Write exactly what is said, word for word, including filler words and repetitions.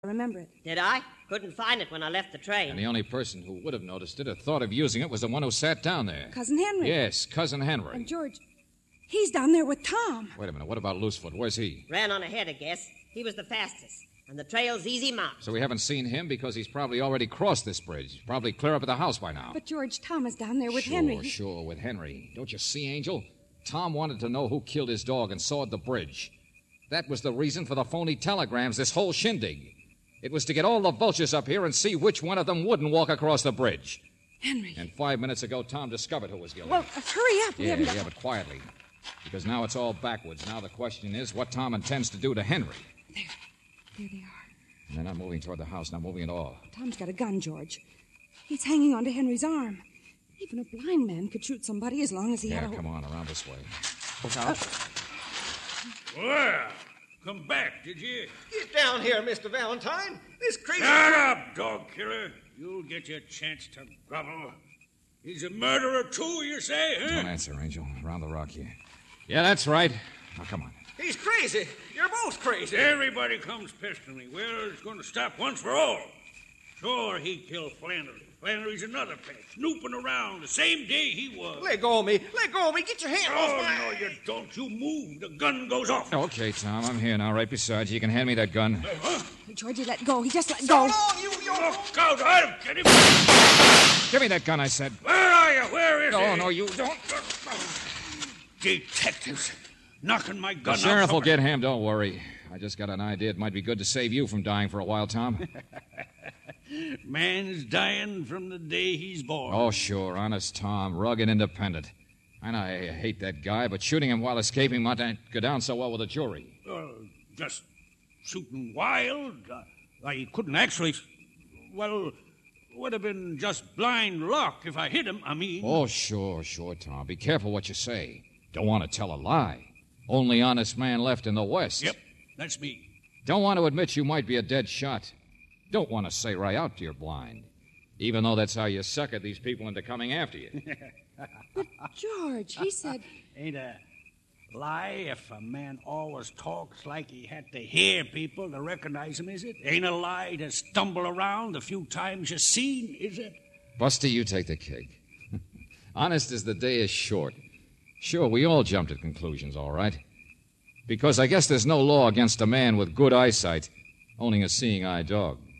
I remember it. Did I? Couldn't find it when I left the train. And the only person who would have noticed it or thought of using it was the one who sat down there. Cousin Henry. Yes, Cousin Henry. And George, he's down there with Tom. Wait a minute, what about Loosefoot? Where's he? Ran on ahead, I guess. He was the fastest. And the trail's easy marked. So we haven't seen him because he's probably already crossed this bridge. He's probably clear up at the house by now. But George, Tom is down there with sure, Henry. Sure, sure, with Henry. Don't you see, Angel? Tom wanted to know who killed his dog and sawed the bridge. That was the reason for the phony telegrams, this whole shindig. It was to get all the vultures up here and see which one of them wouldn't walk across the bridge. Henry. And five minutes ago, Tom discovered who was guilty. Well, uh, hurry up. We yeah, haven't got... yeah, but quietly. Because now it's all backwards. Now the question is what Tom intends to do to Henry. There. There they are. And they're not moving toward the house, not moving at all. Tom's got a gun, George. He's hanging onto Henry's arm. Even a blind man could shoot somebody as long as he yeah, had a... come on, around this way. Look out. Uh, well, come back, did you? Get down here, Mister Valentine. This crazy... Shut up, dog killer. You'll get your chance to grovel. He's a murderer, too, you say, huh? Don't answer, Angel. Around the rock here. Yeah, that's right. Now, come on. He's crazy. You're both crazy. Everybody comes pestering me. Well, it's going to stop once for all. Sure, he killed Flannery. Flannery's another pest, snooping around the same day he was. Let go of me. Let go of me. Get your hand oh, off my... Oh, no, you don't. You move. The gun goes off. Okay, Tom, I'm here now, right beside you. You can hand me that gun. Uh, huh? Georgie, let go. He just let So go. long, you... you... Look out. I'll get him. Give me that gun, I said. Where are you? Where is he? No, no, you don't. Detectives. Knocking my gun The sheriff out will me. get him, don't worry. I just got an idea. It might be good to save you from dying for a while, Tom. Man's dying from the day he's born. Oh, sure, honest Tom, rugged independent. I know I hate that guy, but shooting him while escaping might not go down so well with a jury. Uh, just shooting wild. Uh, I couldn't actually... Well, would have been just blind luck if I hit him, I mean. Oh, sure, sure, Tom. Be careful what you say. Don't want to tell a lie. Only honest man left in the West. Yep, that's me. Don't want to admit you might be a dead shot. Don't want to say right out you're blind. Even though that's how you sucker these people into coming after you. But, George, he said... Ain't a lie if a man always talks like he had to hear people to recognize him, is it? Ain't a lie to stumble around the few times you've seen, is it? Buster, you take the cake. Honest as the day is short. Sure, we all jumped at conclusions, all right. Because I guess there's no law against a man with good eyesight owning a seeing-eye dog.